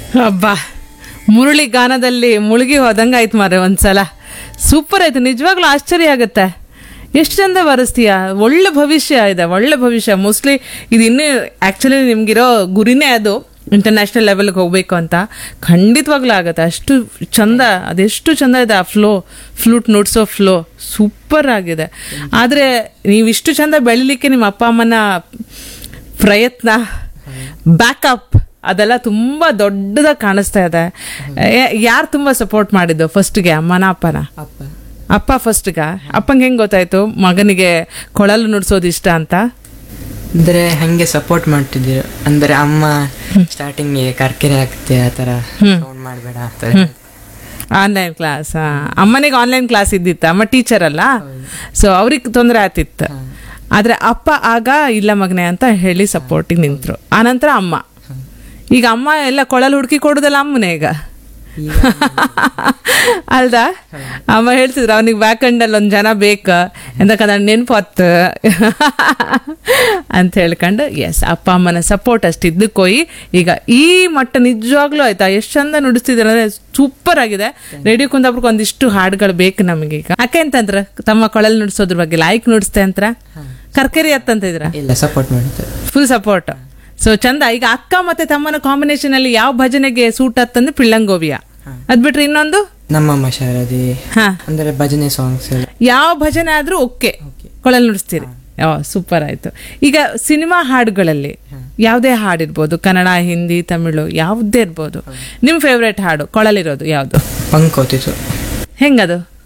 ಅಬ್ಬಾ, ಮುರಳಿ ಗಾನದಲ್ಲಿ ಮುಳುಗಿ ಹೋದಂಗೆ ಆಯ್ತು ಮಾರೆ ಒಂದ್ಸಲ. ಸೂಪರ್ ಆಯ್ತು, ನಿಜವಾಗ್ಲೂ ಆಶ್ಚರ್ಯ ಆಗುತ್ತೆ. ಎಷ್ಟು ಚಂದ ಬರೆಸ್ತೀಯ. ಒಳ್ಳೆ ಭವಿಷ್ಯ ಇದೆ, ಒಳ್ಳೆ ಭವಿಷ್ಯ. ಮೋಸ್ಟ್ಲಿ ಇದು ಇನ್ನೂ ಆ್ಯಕ್ಚುಲಿ ನಿಮ್ಗಿರೋ ಗುರಿನೇ ಅದು, ಇಂಟರ್ನ್ಯಾಷನಲ್ ಲೆವೆಲ್ಗೆ ಹೋಗ್ಬೇಕು ಅಂತ. ಖಂಡಿತವಾಗ್ಲೂ ಆಗುತ್ತೆ. ಅಷ್ಟು ಚಂದ, ಅದೆಷ್ಟು ಚಂದ ಇದೆ ಆ ಫ್ಲೂಟ್ ನುಡ್ಸೋ ಫ್ಲೋ, ಸೂಪರ್ ಆಗಿದೆ. ಆದರೆ ನೀವಿಷ್ಟು ಚಂದ ಬೆಳಿಲಿಕ್ಕೆ ನಿಮ್ಮ ಅಪ್ಪ ಅಮ್ಮನ ಪ್ರಯತ್ನ, ಬ್ಯಾಕಪ್ ಅದೆಲ್ಲ ತುಂಬ ದೊಡ್ಡದಾಗಿ ಕಾಣಿಸ್ತಾ ಇದೆ. ಯಾರು ತುಂಬ ಸಪೋರ್ಟ್ ಮಾಡಿದ್ದು ಫಸ್ಟ್ಗೆ, ಅಮ್ಮನ ಅಪ್ಪನ? ಅಪ್ಪ ಫಸ್ಟ್ಗ. ಅಪ್ಪಂಗೆ ಹೆಂಗೆ ಗೊತ್ತಾಯ್ತು ಮಗನಿಗೆ ಕೊಳಲು ನುಡ್ಸೋದು ಇಷ್ಟ ಅಂತ? ಅಂದರೆ ಹಂಗೆ ಸಪೋರ್ಟ್ ಮಾಡ್ತಿದ್ರು. ಅಂದರೆ ಅಮ್ಮ ಸ್ಟಾರ್ಟಿಂಗ್ಗೆ ಕರ್ಕೆರೆ ಆಗ್ತೆ ಆ ಥರ ಸೌಂಡ್ ಮಾಡಬೇಡ ಅಂತ. ಆನ್ಲೈನ್ ಕ್ಲಾಸ್, ಅಮ್ಮನಿಗೆ ಆನ್ಲೈನ್ ಕ್ಲಾಸ್ ಇದ್ದಿತ್ತು, ಅಮ್ಮ ಟೀಚರ್ ಅಲ್ಲ, ಸೊ ಅವ್ರಿಗೆ ತೊಂದರೆ ಆಗ್ತಿತ್ತು. ಆದರೆ ಅಪ್ಪ ಆಗ ಇಲ್ಲ ಮಗನೆ ಅಂತ ಹೇಳಿ ಸಪೋರ್ಟಿಗೆ ನಿಂತರು. ಆನಂತರ ಅಮ್ಮ, ಈಗ ಅಮ್ಮ ಎಲ್ಲ ಕೊಳಲು ಹುಡುಕಿ ಕೊಡೋದಲ್ಲ ಅಮ್ಮನೇ ಈಗ ಅಲ್ದಾ? ಅಮ್ಮ ಹೇಳ್ತಿದ್ರು ಅವನಿಗೆ ಬ್ಯಾಕ್ ಹ್ಯಾಂಡಲ್ಲಿ ಒಂದು ಜನ ಬೇಕು ಎಂದಕ್ಕಂದ್ರೆ ನೆನಪು ಹೊತ್ತು ಅಂತ ಹೇಳ್ಕೊಂಡು, ಎಸ್ ಅಪ್ಪ ಅಮ್ಮನ ಸಪೋರ್ಟ್ ಅಷ್ಟು ಇದ್ದಕ್ಕೋಯಿ ಈಗ ಈ ಮಟ್ಟ ನಿಜವಾಗ್ಲೂ ಆಯ್ತಾ. ಎಷ್ಟು ಚಂದ ನುಡಿಸ್ತಿದ್ರು ಅಂದರೆ ಸೂಪರ್ ಆಗಿದೆ. ರೇಡಿಯೋ ಕುಂದಾಪುರಕ್ಕೆ ಒಂದಿಷ್ಟು ಹಾಡುಗಳು ಬೇಕು ನಮಗೀಗ. ಯಾಕೆ ಅಂತಂದ್ರೆ ತಮ್ಮ ಕೊಳಲು ನುಡಿಸೋದ್ರ ಬಗ್ಗೆ ಲೈಕ್ ನುಡಿಸ್ತೆ ಅಂತ ಕರ್ಕರಿ ಅತ್ತಂತಿದ್ರ? ಇಲ್ಲ, ಸಪೋರ್ಟ್ ಮಾಡ್ತಾರೆ, ಫುಲ್ ಸಪೋರ್ಟ್. ಸೊ ಚಂದ. ಈಗ ಅಕ್ಕ ಮತ್ತೆ ತಮ್ಮನ ಕಾಂಬಿನೇಷನ್ ಅಲ್ಲಿ ಯಾವ ಭಜನೆಗೆ ಸೂಟ್ ಆತಂದ್ರೆ ಪಿಳ್ಳಂಗೋವಿಯ, ಅದ್ ಬಿಟ್ರೆ ಇನ್ನೊಂದು ನಮ್ಮಮ್ಮ ಶಾರದಿ, ಅಂದ್ರೆ ಭಜನೆ ಸಾಂಗ್ಸ್. ಯಾವ ಭಜನೆ ಆದ್ರೂ ಓಕೆ, ಕೊಳಲು ನುಡಿಸ್ತೀರಿ. ಸೂಪರ್ ಆಯ್ತು. ಈಗ ಸಿನಿಮಾ ಹಾಡುಗಳಲ್ಲಿ ಯಾವುದೇ ಹಾಡಿರ್ಬೋದು, ಕನ್ನಡ, ಹಿಂದಿ, ತಮಿಳು ಯಾವುದೇ ಇರ್ಬೋದು, ನಿಮ್ ಫೇವ್ರೇಟ್ ಹಾಡು ಕೊಳಲಿರೋದು ಯಾವ್ದು? ಪಂಕೋತಿತ್ತು. ಹೆಂಗದು?